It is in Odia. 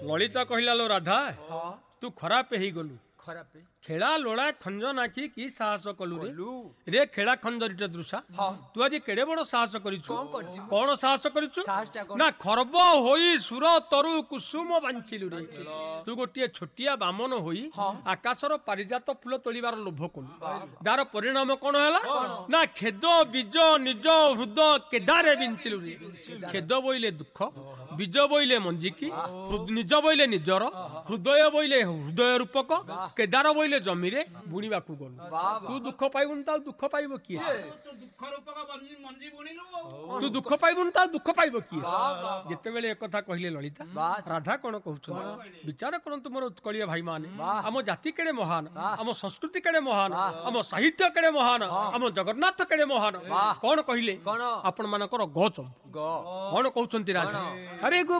ଲଳିତା କହିଲା ଲୋ ରାଧା ତୁ ଖରାପ ହେଇଗଲୁ ଖରାପ ଖେଳା ଲୋଳା ଖଞ୍ଜ ନାଖି କି ସାହସ କଲୁ ରେ ଖେଳା ଖଞ୍ଜରିଟେ ଦୃଶା ତୁ ଆଜି କେଡେ ବଡ ସାହସ କରିଛୁ କଣ ସାହସ କରିଛୁ ନା ଖର୍ବ ହୋଇ ସୁର ତରୁ କୁସୁମ ବାଞ୍ଚିଲୁ ରେ ତୁ ଗୋଟିଏ ଛୋଟିଆ ବାମନ ହୋଇ ଆକାଶର ପାରିଜାତ ଫୁଲ ତୋଳିବାର ଲୋଭ କଲୁ ଯାର ପରିଣାମ କଣ ହେଲା ନା ଖେଦ ବୀଜ ନିଜ ହୃଦ କେଦାରେ ବିଞ୍ଚିଲୁ ରେ ଖେଦ ବୋଇଲେ ଦୁଃଖ ବୀଜ ବୋଇଲେ ମଞ୍ଜିକି ନିଜ ବୋଇଲେ ନିଜର ହୃଦୟ ବୋଇଲେ ହୃଦୟ ରୂପକ କେଦାର ବୋଇଲେ ଜମିରେ ବୁଣିବାକୁ ଗଲୁ ତୁ ଦୁଃଖ ପାଇବୁନି ତ ଦୁଃଖ ପାଇବ କିଏ ତୁ ଦୁଃଖ ପାଇବୁନି ତ ଦୁଃଖ ପାଇବ କିଏ ଯେତେବେଳେ ଏକଥା କହିଲେ ଲଳିତା ରାଧା କଣ କହୁଛନ୍ତି ବିଚାର କରନ୍ତୁ ମୋର ଉତ୍କଳୀୟ ଭାଇ ମାନେ ଆମ ଜାତି କେଡେ ମହାନ ଆମ ସଂସ୍କୃତି କେଡେ ମହାନ ଆମ ସାହିତ୍ୟ କେଡେ ମହାନ ଆମ ଜଗନ୍ନାଥ କେଡେ ମହାନ କଣ କହିଲେ ଆପଣ ମାନଙ୍କର କଣ କହୁଛନ୍ତି ରାଧା ଆରେ